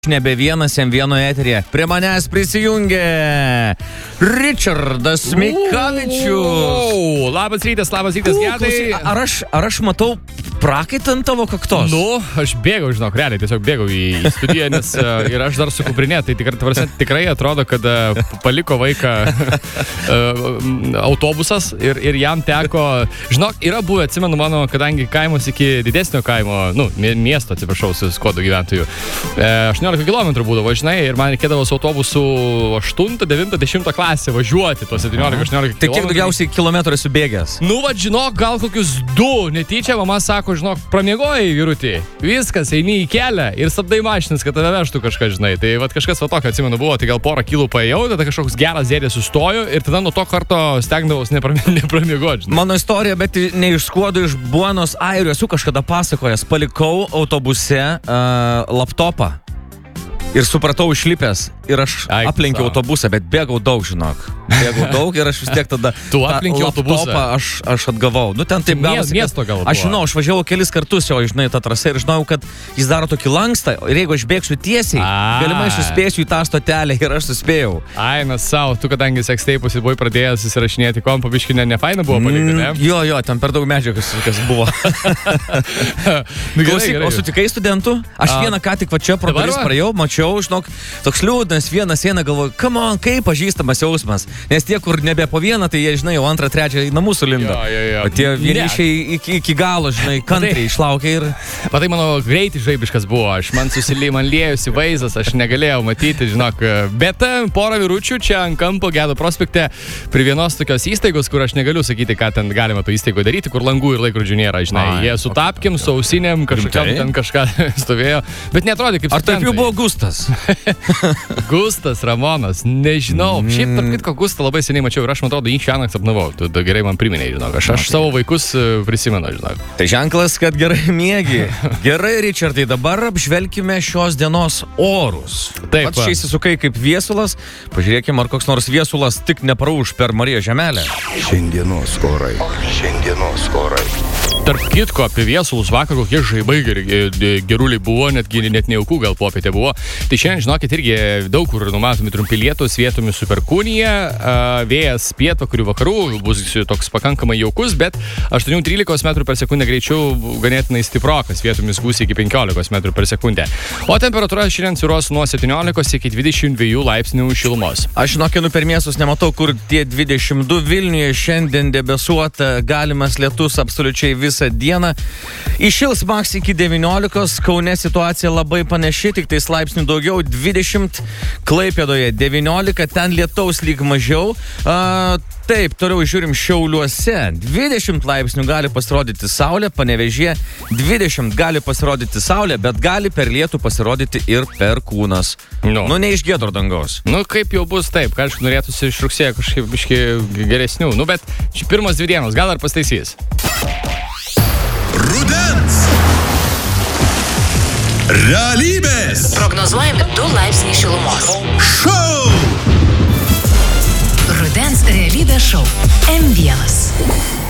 Nebe vienas M1 eteryje. Prie manęs prisijungė Richardas Mikavičius. Labas rytas, Gedai. Ar aš matau prakaitą ant tavo kaktos? Nu, aš bėgau, žinok, realiai, tiesiog bėgau į studiją, nes ir aš dar su kuprinė, tai tikrai atrodo, kad paliko vaiką autobusas ir jam teko, žinok, yra buvę, atsimenu mano, kadangi kaimas iki didesnio kaimo, miesto, atsiprašau, su Skuodo gyventojų, 18 km būdavo, žinai, ir man reikėdavo su autobusu 8, 9, 10 klasę važiuoti, tuos 17-18 km. Tai kiek daugiausiai kilometrų esu bėgęs? Nu, va, žinok, gal kokius 2, netyčia, mama sako, žinok, pramiegojai, vyrutį, viskas, eini į kelią ir stabdai mašinas, kad tave vežtų kažką, žinai, tai va, kažkas va tokio, atsimenu, buvo, tai gal porą kilų paėjau, tada kažkoks geras dėdė sustojo ir tada nuo to karto stengdavos nepramiegoti. Mano istorija, bet ne iš Skuodo, iš Buenos Airių, esu kažkada pasakojęs, palikau autobuse laptopą. Ir supratau išlipęs ir aš aplenkiau autobusą, bet bėgau daug, žinok. Bėgau daug ir aš vis tiek tada tu aplenkiau autobusą. Aš atgavau. Nu, ten taip gavosi. Miesto gal buvo. Aš žinau, aš važiavau kelis kartus jau, žinai, tą trasą ir žinau, kad jis daro tokį lankstą ir jeigu aš bėgsiu tiesiai, galimai suspėsiu į tą stotelę ir aš suspėjau. Ai, na savo, tu kadangi seksteipus buvai pradėjęs įsirašinėti kompą, biškinė nefaina buvo palikti, ne? Jo, ten per daug medžiagos kas buvo. Klausyk, o sutikai studentų? Aš vieną ką tik va čia pro duris praėjau, mačiau, žinok, toks liūdnas, vienas galvoju, come on, kaip pažįstamas jausmas. Nes tie, kur nebe po vieną, tai jie, žinai, jau antrą, trečią į namus sulindo. O tie vienišiai iki galo, žinai, kantriai išlaukė ir... Matai, mano greitis žaibiškas buvo, man liejosi vaizdas, aš negalėjau matyti, žinok, bet porą vyručių čia ant kampo Gedo prospekte prie vienos tokios įstaigos, kur aš negaliu sakyti, ką ten galima to įstaigo daryti, kur langų ir laikrodžių nėra, žinai. Jie su tapkim, su ausinėm, kažkokiam ten kažką stovėjo, bet netrodė kaip... Ar tarp jų buvo Gustas? Gustas, Ramonas, nežinau. Šiaip, tarp kitko, Gustą labai seniai mačiau ir aš, man atrodo, jį šiąnakt sapnavau. Tu gerai man priminėjai, žinok. Aš savo vaikus prisimenu, žinok. Tai ženklas, kad gerai miegi. Gerai, Richardai, dabar apžvelkime šios dienos orus. Taip. Pats čia įsisukai kaip viesulas. Pažiūrėkime, ar koks nors viesulas tik neprauš per Mariją žemelę. Šiandienos orai. Tarp kitko, apie viesulus vakar kokie žaibai geruliai buvo, net nejaukų gal popietė buvo. Tai šiandien, žinokit, irgi daug kur numatomi trumpi lietūs, vietomis su perkūnija, vėjas pietvakarių vakarų bus toks pakankamai jaukus, bet 8-13 metrų per sekundę greičiau ganėtinai stiprokas, vietomis gūsiai iki 15 metrų per sekundę. O temperatūra šiandien svyruos nuo 17 iki 22 laipsnių šilumos. Aš, žinokinu, per miestus nematau, kur tie 22 Vilniuje šiandien debesuota, galimas lietus absoliučiai visą dieną. Iššils maks iki 19, Kaune situacija labai panaši, tik tais laipsnių daugiau, 20, Klaipėdoje 19, ten lietaus lyg mažiau. Taip, toliau žiūrim Šiauliuose, 20 laipsnių gali pasirodyti saulė, Panevėžyje 20 gali pasirodyti saulė, bet gali per lietų pasirodyti ir perkūnas. Nu, ne iš giedro dangaus. Nu, kaip jau bus taip, ką aš norėtųsi iš rugsėjo kažkaip biški geresnių. Nu, bet pirmos 2 dienos, gal ar pastaisys? Rudens realybės prognozuojami 2 laipsniai šilumos. Šou Rudens realybės šou M1.